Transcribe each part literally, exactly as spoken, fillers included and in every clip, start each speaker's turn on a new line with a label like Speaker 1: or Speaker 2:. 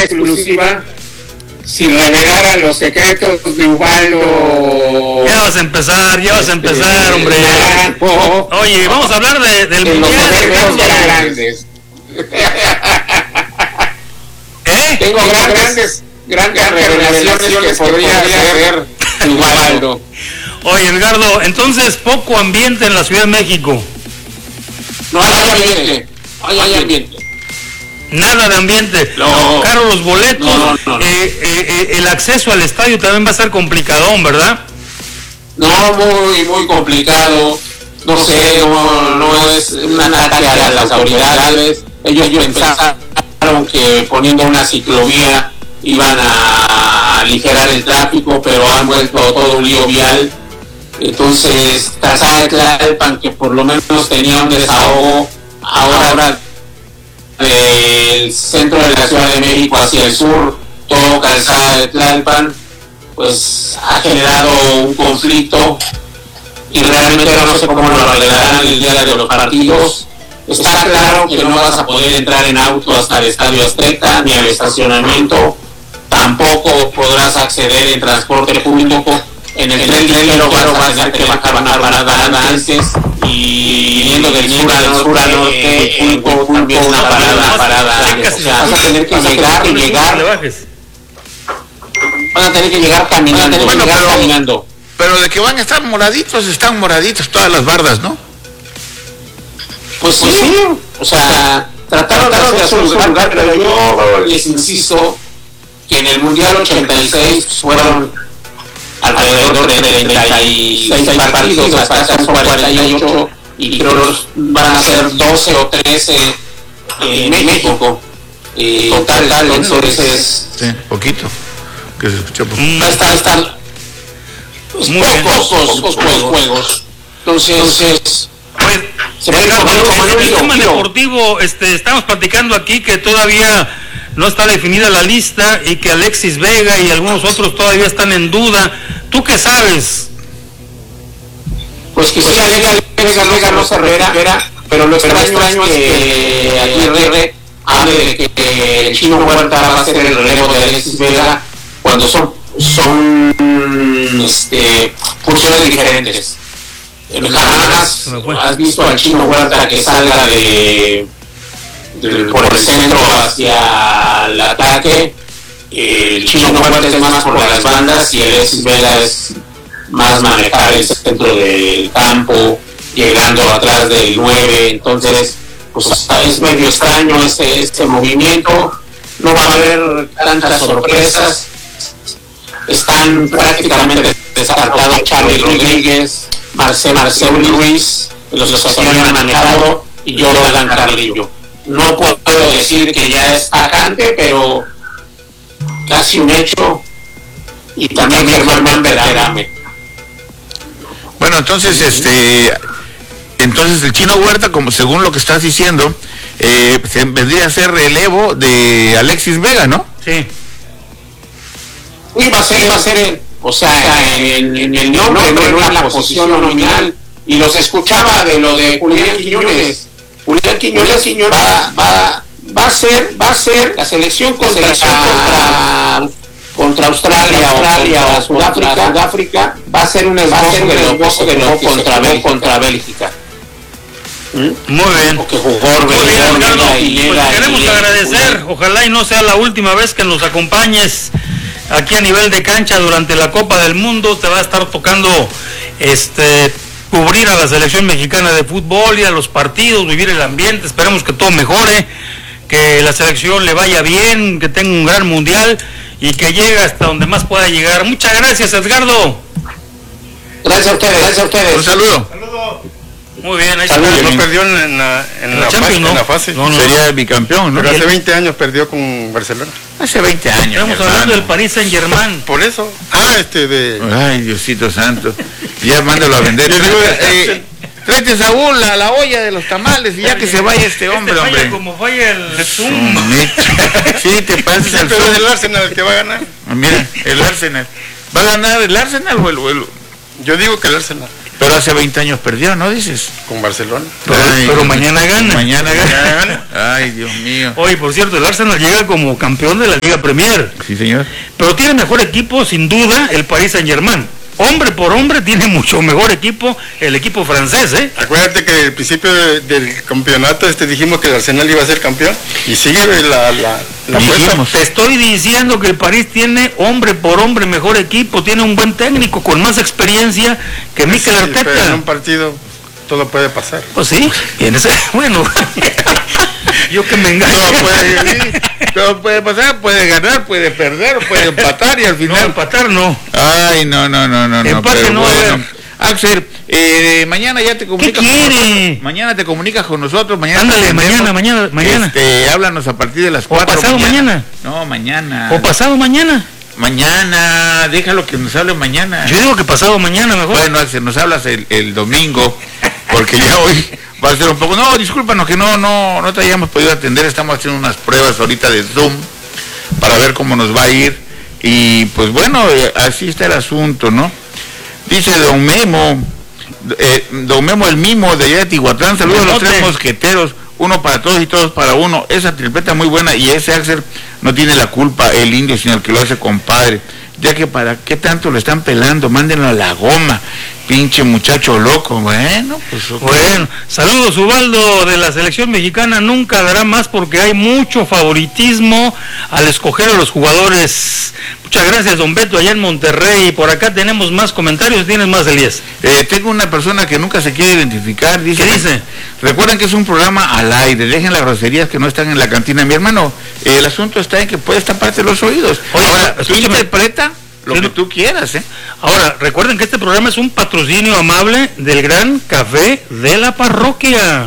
Speaker 1: exclusiva sin revelar a los secretos de Ubaldo.
Speaker 2: Ya vas a empezar, ya vas a empezar, hombre.
Speaker 1: Oh,
Speaker 2: Oye, vamos a hablar de, del
Speaker 1: de los
Speaker 2: mundial.
Speaker 1: soberbios grandes.
Speaker 2: ¿Eh?
Speaker 1: Tengo grandes, grandes revelaciones que podría hacer Ubaldo.
Speaker 2: Oye, Edgardo, entonces poco ambiente en la Ciudad de México.
Speaker 1: No hay ambiente, no hay ambiente.
Speaker 2: Nada de ambiente.
Speaker 1: No.
Speaker 2: Caros los boletos.
Speaker 1: No, no, no.
Speaker 2: Eh, eh, eh, el acceso al estadio también va a ser complicadón, ¿verdad?
Speaker 1: No, muy, muy complicado. No sé, no, no es un ataque a las autoridades. Ellos, ellos pensaron que poniendo una ciclovía iban a aligerar el tráfico, pero han vuelto todo un lío vial. Entonces, Calzada de Tlalpan, que por lo menos tenía un desahogo, ahora del centro de la Ciudad de México hacia el sur, todo Calzada de Tlalpan, pues ha generado un conflicto y realmente no sé cómo lo arreglarán el día de los partidos. Está claro que no vas a poder entrar en auto hasta el Estadio Azteca ni al estacionamiento, tampoco podrás acceder en transporte público. En el tren ligero vas a tener que bajar una parada antes y viniendo del sur al sur al norte también una parada parada antes. O sea, vas a tener que llegar y llegar. Van a tener que llegar caminando,
Speaker 3: bueno,
Speaker 1: llegar
Speaker 3: pero,
Speaker 1: caminando.
Speaker 3: Pero de que van a estar moraditos, están moraditos todas las bardas, ¿no?
Speaker 1: Pues sí, sí. O sea, trataron de hacer un lugar, pero yo les insisto que en el Mundial ochenta y seis fueron alrededor de treinta y seis partidos, hasta son cuarenta y ocho, y creo que van a ser doce o trece en México. Y total, tal, entonces...
Speaker 3: Sí, poquito. Que se escuchó poquito.
Speaker 1: No están, están pues, pocos, pocos, pocos juegos. juegos. Entonces, entonces
Speaker 2: Pues,
Speaker 1: se puede
Speaker 2: Edgardo,
Speaker 1: poner
Speaker 2: en el tema
Speaker 1: tiro.
Speaker 2: deportivo, este, estamos platicando aquí que todavía no está definida la lista y que Alexis Vega y algunos otros todavía están en duda. ¿Tú qué sabes?
Speaker 1: Pues que sí, Alexis Vega, Vega no se recupera, pero lo extraño es que Aguirre hable de que, que el Chino Huerta va a ser el relevo de Alexis Vega cuando son, son este, funciones diferentes. Jamás has visto al Chino Huerta que salga de, de por el centro hacia el ataque. El Chino Huerta es más por las bandas y Alexis Vega es más manejar el centro del campo, llegando atrás del nueve. Entonces, pues es medio extraño este, este movimiento. No va a haber tantas sorpresas. Están prácticamente descartados Charlie Rodríguez, Marcelo, Marcelo Luis, los, los que han manejado, y Jordan Carrillo. No puedo decir que ya es vacante, pero casi un hecho. Y también Germán Berterame.
Speaker 3: Bueno, entonces, este, entonces el Chino Huerta, como según lo que estás diciendo, eh, se vendría a ser relevo de Alexis Vega, ¿no?
Speaker 2: Sí.
Speaker 1: Y va a ser, va a ser el, o sea, en, en el nombre, no en la posición nominal. Y los escuchaba de lo de Julián Quiñones. Julián Quiñones, Quiñones va, va, va a ser, va a ser la selección contra, contra, contra Australia, Australia o Sudáfrica, Sudáfrica, va a ser un esbozo de lo de lo contra, contra Bélgica.
Speaker 2: ¿Mm? Muy bien.
Speaker 1: Que jugó
Speaker 2: Muy bien, Edgardo.
Speaker 1: y
Speaker 2: Pues queremos
Speaker 1: y,
Speaker 2: agradecer. Ojalá y no sea la última vez que nos acompañes aquí a nivel de cancha durante la Copa del Mundo. Te va a estar tocando este cubrir a la selección mexicana de fútbol, ir a los partidos, vivir el ambiente. Esperemos que todo mejore, que la selección le vaya bien, que tenga un gran mundial y que llegue hasta donde más pueda llegar. Muchas gracias, Edgardo.
Speaker 1: Gracias a ustedes, gracias a ustedes.
Speaker 3: Un saludo.
Speaker 2: Muy bien, ahí está.
Speaker 4: No perdió en la, en
Speaker 2: En
Speaker 4: la,
Speaker 2: la Champions,
Speaker 4: fase,
Speaker 2: ¿no?
Speaker 4: en la fase.
Speaker 2: No, no.
Speaker 3: Sería el bicampeón, ¿no?
Speaker 4: Pero hace veinte años perdió con Barcelona.
Speaker 3: Hace veinte años.
Speaker 2: Estamos
Speaker 3: hermano.
Speaker 2: hablando del Paris Saint Germain.
Speaker 4: Por eso. Ah, este de...
Speaker 3: Ay, Diosito santo. Ya mándalo a vender. eh, tráete, Saúl, a la olla de los tamales y ya que se vaya este hombre,
Speaker 2: este
Speaker 3: hombre.
Speaker 2: falla como falla el Zoom.
Speaker 3: Sí, te pasas al
Speaker 4: Siempre es el
Speaker 3: sur.
Speaker 4: Arsenal el que va a ganar.
Speaker 3: Mira, el Arsenal. ¿Va a ganar el Arsenal o el vuelo?
Speaker 4: Yo digo que el Arsenal.
Speaker 3: Pero hace veinte años perdió, ¿no dices?
Speaker 4: Con Barcelona.
Speaker 2: Pero,
Speaker 3: Ay,
Speaker 2: pero mañana gana.
Speaker 3: Mañana gana. Ay, Dios mío.
Speaker 2: Oye, por cierto, el Arsenal llega como campeón de la Liga Premier.
Speaker 3: Sí, señor.
Speaker 2: Pero tiene mejor equipo, sin duda, el Paris Saint-Germain. Hombre por hombre, tiene mucho mejor equipo el equipo francés, ¿eh?
Speaker 4: Acuérdate que al principio de, del campeonato este dijimos que el Arsenal iba a ser campeón y sigue la, la, la
Speaker 3: Dijimos.
Speaker 2: Te estoy diciendo que el París tiene hombre por hombre mejor equipo, tiene un buen técnico con más experiencia que Mikel
Speaker 4: Sí,
Speaker 2: Arteta.
Speaker 4: pero en un partido todo puede pasar.
Speaker 2: Pues sí, y en ese, bueno, yo que me engaño.
Speaker 3: Todo puede, todo puede pasar, puede ganar, puede perder, puede empatar y al
Speaker 2: No,
Speaker 3: final...
Speaker 2: empatar no.
Speaker 3: Ay, no, no, no, no.
Speaker 2: Empate
Speaker 3: pero
Speaker 2: no,
Speaker 3: bueno.
Speaker 2: a ver.
Speaker 3: Axel, eh, mañana ya te comunicas.
Speaker 2: ¿Qué
Speaker 3: con
Speaker 2: quiere?
Speaker 3: nosotros. Mañana te comunicas con nosotros. Mañana
Speaker 2: Ándale,
Speaker 3: te
Speaker 2: mañana,
Speaker 3: atendemos.
Speaker 2: mañana, mañana.
Speaker 3: Este, háblanos a partir de las
Speaker 2: O
Speaker 3: cuatro.
Speaker 2: pasado mañana.
Speaker 3: No, mañana.
Speaker 2: O pasado mañana.
Speaker 3: Mañana, déjalo que nos hable mañana.
Speaker 2: Yo digo que pasado mañana mejor.
Speaker 3: Bueno, Axel, nos hablas el, el domingo, porque ya hoy va a ser un poco... No, discúlpanos que no, no, no te hayamos podido atender. Estamos haciendo unas pruebas ahorita de Zoom para ver cómo nos va a ir. Y pues bueno, eh, así está el asunto, ¿no? Dice Don Memo, eh, Don Memo el Mimo de allá de Tihuatlán, saludos a los tres mosqueteros, uno para todos y todos para uno, esa tripleta muy buena y ese Axel no tiene la culpa el indio, sino el que lo hace compadre, ya que para qué tanto lo están pelando, mándenlo a la goma, pinche muchacho loco. Bueno, pues okay.
Speaker 2: Bueno, saludos Ubaldo de la selección mexicana, nunca dará más porque hay mucho favoritismo al escoger a los jugadores. Muchas gracias, don Beto, allá en Monterrey. Por acá tenemos más comentarios, tienes más, Elías.
Speaker 3: Eh, tengo una persona que nunca se quiere identificar, dice.
Speaker 2: ¿Qué dice?
Speaker 3: Recuerden que es un programa al aire, dejen las groserías que no están en la cantina. Mi hermano, eh, el asunto está en que puedes taparte los oídos.
Speaker 2: Oye,
Speaker 3: ahora, tú
Speaker 2: escúchame.
Speaker 3: interpreta lo
Speaker 2: Sí,
Speaker 3: que
Speaker 2: no.
Speaker 3: tú quieras, ¿eh?
Speaker 2: Ahora, recuerden que este programa es un patrocinio amable del Gran Café de la Parroquia.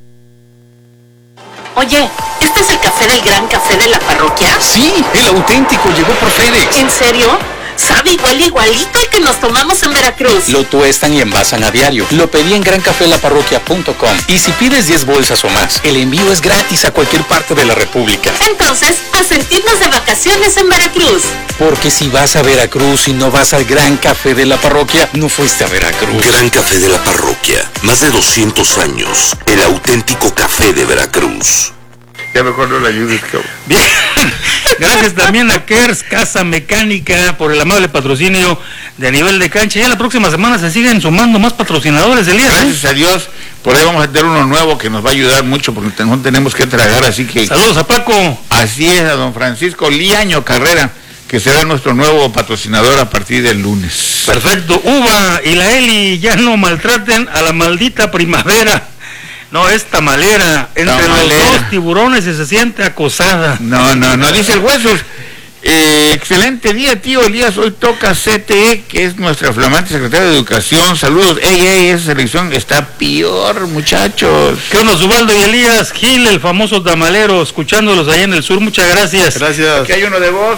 Speaker 5: Oye, ¿este es el café del Gran Café de la Parroquia?
Speaker 6: Sí, el auténtico llegó por FedEx.
Speaker 5: ¿En serio? Sabe igual igualito al que nos tomamos en Veracruz.
Speaker 6: Lo tuestan y envasan a diario. Lo pedí en gran café la parroquia punto com. Y si pides diez bolsas o más, el envío es gratis a cualquier parte de la República.
Speaker 5: Entonces, a sentirnos de vacaciones en Veracruz.
Speaker 6: Porque si vas a Veracruz y no vas al Gran Café de la Parroquia, no fuiste a Veracruz.
Speaker 7: Gran Café de la Parroquia, más de doscientos años, el auténtico café de Veracruz.
Speaker 3: Ya mejor no le ayudes, cabrón.
Speaker 2: Bien, gracias también a Kers Casa Mecánica por el amable patrocinio de A Nivel de Cancha. Ya la próxima semana se siguen sumando más patrocinadores, Elías. ¿eh?
Speaker 3: Gracias a Dios, por ahí vamos a tener uno nuevo que nos va a ayudar mucho porque no tenemos que tragar, así que...
Speaker 2: Saludos a Paco.
Speaker 3: Así es, a don Francisco Liaño Carrera, que será nuestro nuevo patrocinador a partir del lunes.
Speaker 2: Perfecto. Uva y la Eli ya no maltraten a la maldita primavera. No, es tamalera. Entre
Speaker 3: Tamalera.
Speaker 2: los dos tiburones y se siente acosada.
Speaker 3: No, no, no, dice el Huesos. Eh, excelente día, tío Elías. Hoy toca C T E, que es nuestra flamante secretaria de Educación. Saludos. Ey, ey, esa selección está peor, muchachos.
Speaker 2: ¿Qué onda, Ubaldo y Elías? Gil, el famoso tamalero, escuchándolos allá en el sur. Muchas gracias.
Speaker 4: Gracias.
Speaker 3: Aquí hay uno de voz.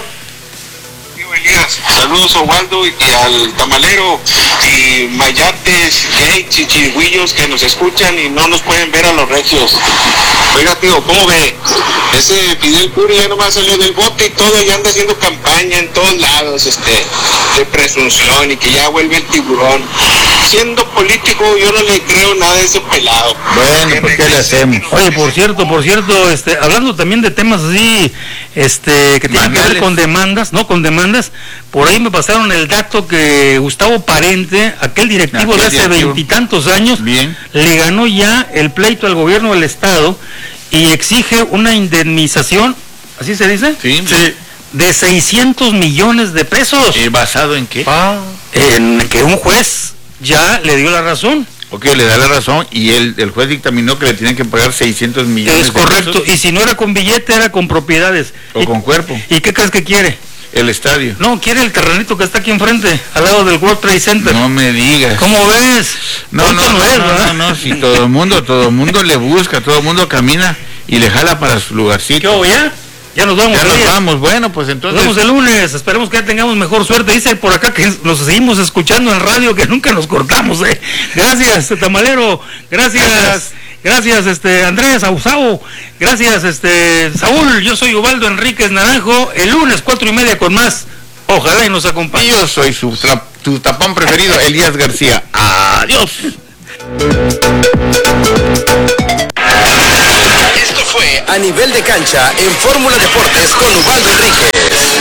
Speaker 1: Elías, saludos a Osvaldo y al tamalero y mayates, gays y chirigüillos que nos escuchan y no nos pueden ver a los regios. Oiga, tío, ¿cómo ve? Ese Fidel Curi ya nomás salió del bote y todo, y anda haciendo campaña en todos lados, este, de presunción y que ya vuelve el tiburón. Siendo político, yo no le creo nada a ese pelado.
Speaker 3: Bueno, pues ¿qué le hacemos?
Speaker 2: Oye, por cierto, por cierto, este, hablando también de temas así, este, que tienen que ver
Speaker 3: Banales.
Speaker 2: con demandas, no, con demandas, por ahí me pasaron el dato que Gustavo Parente, aquel directivo
Speaker 3: Aquel
Speaker 2: de hace
Speaker 3: directivo.
Speaker 2: veintitantos años,
Speaker 3: Bien.
Speaker 2: le ganó ya el pleito al gobierno del estado y exige una indemnización, ¿así se dice?
Speaker 3: Sí.
Speaker 2: De seiscientos millones de pesos,
Speaker 3: Eh, ¿Basado en qué?
Speaker 2: en que un juez ya le dio la razón.
Speaker 3: Ok, le da la razón y el, el juez dictaminó que le tienen que pagar seiscientos millones
Speaker 2: Es
Speaker 3: de
Speaker 2: correcto,
Speaker 3: pesos.
Speaker 2: y si no era con billete, era con propiedades.
Speaker 3: O
Speaker 2: ¿Y,
Speaker 3: con cuerpo.
Speaker 2: ¿Y qué crees que quiere?
Speaker 3: El estadio.
Speaker 2: No, quiere el terrenito que está aquí enfrente, al lado del World Trade Center.
Speaker 3: No me digas.
Speaker 2: ¿Cómo ves?
Speaker 3: No, no,
Speaker 2: Tonto
Speaker 3: no,
Speaker 2: es,
Speaker 3: no,
Speaker 2: ¿verdad?
Speaker 3: no, no, si todo el mundo, todo el mundo le busca, todo el mundo camina y le jala para su
Speaker 2: ¿Qué
Speaker 3: lugarcito.
Speaker 2: hubo ya? Ya nos vamos.
Speaker 3: Ya nos
Speaker 2: Elías.
Speaker 3: vamos, bueno, pues
Speaker 2: Nos
Speaker 3: entonces...
Speaker 2: vemos el lunes, esperemos que ya tengamos mejor suerte. Dice por acá que nos seguimos escuchando en radio, que nunca nos cortamos, ¿eh? Gracias, Tamalero, gracias, gracias, gracias este, Andrés Ausao, gracias, este, Saúl, yo soy Ubaldo Enríquez Naranjo, el lunes cuatro y media con más, ojalá y nos acompañe.
Speaker 3: Yo soy su, tra- tu tapón preferido, Elías García. Adiós. Adiós.
Speaker 8: Esto fue A Nivel de Cancha en Fórmula Deportes con Ubaldo Enríquez.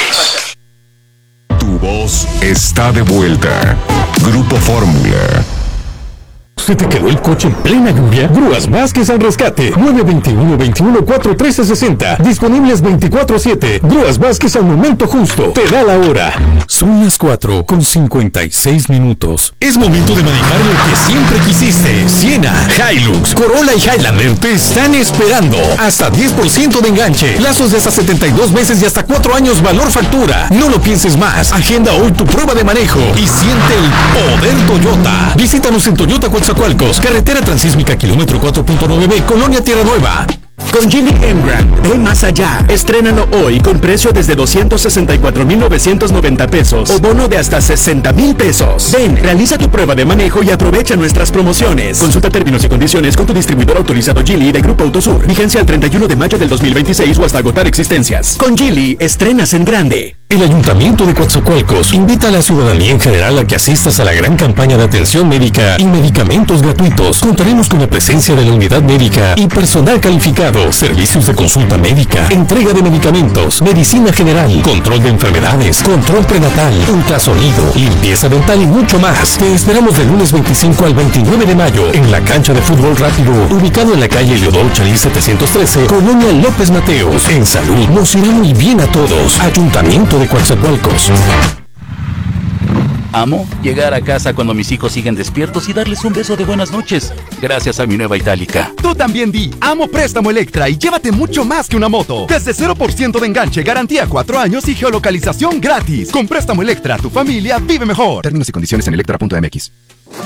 Speaker 9: Tu voz está de vuelta. Grupo Fórmula.
Speaker 10: ¿Se te quedó el coche en plena lluvia? Grúas Vázquez al rescate. nueve dos uno, veintiuno, cuarenta y tres sesenta. Disponibles veinticuatro siete. Grúas Vázquez al momento justo. Te da la hora. Son las cuatro con cincuenta y seis minutos. Es momento de manejar lo que siempre quisiste. Siena, Hilux, Corolla y Highlander te están esperando. Hasta diez por ciento de enganche. Plazos de hasta setenta y dos meses y hasta cuatro años valor factura. No lo pienses más. Agenda hoy tu prueba de manejo y siente el poder Toyota. Visítanos en Toyota Coatzacoalcos, carretera transísmica kilómetro cuatro punto nueve B, Colonia Tierra Nueva.
Speaker 11: Con Geely Emgrand, ve más allá. Estrénalo hoy con precio desde doscientos sesenta y cuatro mil novecientos noventa pesos o bono de hasta sesenta mil pesos. Ven, realiza tu prueba de manejo y aprovecha nuestras promociones. Consulta términos y condiciones con tu distribuidor autorizado Geely de Grupo Autosur. Vigencia al treinta y uno de mayo del dos mil veintiséis o hasta agotar existencias. Con Geely, estrenas en grande.
Speaker 10: El Ayuntamiento de Coatzacoalcos invita a la ciudadanía en general a que asistas a la gran campaña de atención médica y medicamentos gratuitos. Contaremos con la presencia de la unidad médica y personal calificado, servicios de consulta médica, entrega de medicamentos, medicina general, control de enfermedades, control prenatal, ultrasonido, limpieza dental y mucho más. Te esperamos del lunes veinticinco al veintinueve de mayo en la cancha de fútbol rápido, ubicado en la calle Leodoro Chalí setecientos trece, Colonia López Mateos. En salud nos irá muy bien a todos. Ayuntamiento de Coatzacoalcos.
Speaker 6: Amo llegar a casa cuando mis hijos siguen despiertos y darles un beso de buenas noches, gracias a mi nueva Itálica.
Speaker 12: Tú también di, amo Préstamo Electra y llévate mucho más que una moto. Desde cero por ciento de enganche, garantía cuatro años y geolocalización gratis. Con Préstamo Electra, tu familia vive mejor. Términos y condiciones en electra punto m x.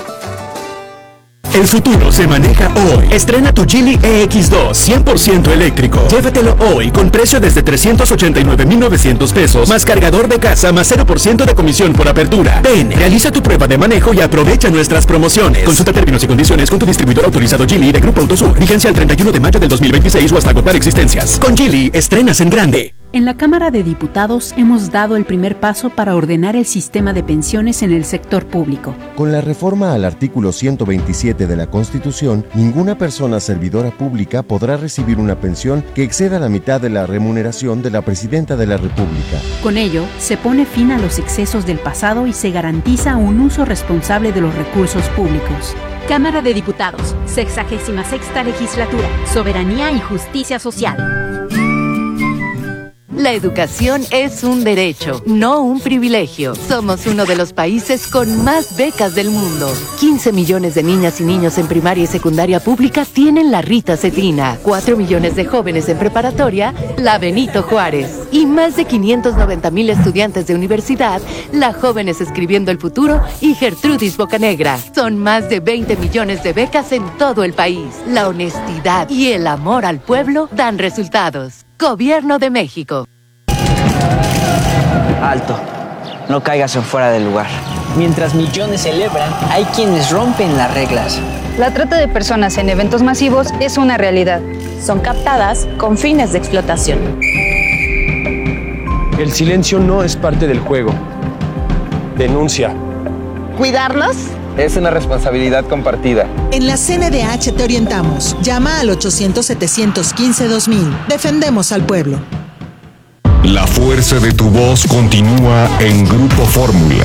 Speaker 11: El futuro se maneja hoy. Estrena tu Geely E X dos cien por ciento eléctrico. Llévatelo hoy con precio desde trescientos ochenta y nueve mil novecientos pesos, más cargador de casa, más cero por ciento de comisión por apertura. Ven, realiza tu prueba de manejo y aprovecha nuestras promociones. Consulta términos y condiciones con tu distribuidor autorizado Geely de Grupo Autosur. Vigencia al treinta y uno de mayo del dos mil veintiséis o hasta agotar existencias. Con Geely, estrenas en grande.
Speaker 13: En la Cámara de Diputados hemos dado el primer paso para ordenar el sistema de pensiones en el sector público.
Speaker 14: Con la reforma al artículo ciento veintisiete de la Constitución, ninguna persona servidora pública podrá recibir una pensión que exceda la mitad de la remuneración de la Presidenta de la República.
Speaker 13: Con ello, se pone fin a los excesos del pasado y se garantiza un uso responsable de los recursos públicos.
Speaker 15: Cámara de Diputados, sexagésima sexta legislatura, Soberanía y Justicia Social.
Speaker 16: La educación es un derecho, no un privilegio. Somos uno de los países con más becas del mundo. quince millones de niñas y niños en primaria y secundaria pública tienen la Rita Cetina. cuatro millones de jóvenes en preparatoria, la Benito Juárez. Y más de quinientos noventa mil estudiantes de universidad, la Jóvenes Escribiendo el Futuro y Gertrudis Bocanegra. Son más de veinte millones de becas en todo el país. La honestidad y el amor al pueblo dan resultados. Gobierno de México.
Speaker 17: Alto, no caigas en fuera del lugar. Mientras millones celebran, hay quienes rompen las reglas.
Speaker 18: La trata de personas en eventos masivos es una realidad.
Speaker 19: Son captadas con fines de explotación.
Speaker 20: El silencio no es parte del juego. Denuncia.
Speaker 21: ¿Cuidarnos?
Speaker 20: Es una responsabilidad compartida.
Speaker 22: En la C N D H te orientamos. Llama al ochocientos, setecientos quince, dos mil. Defendemos al pueblo.
Speaker 9: La fuerza de tu voz continúa en Grupo Fórmula.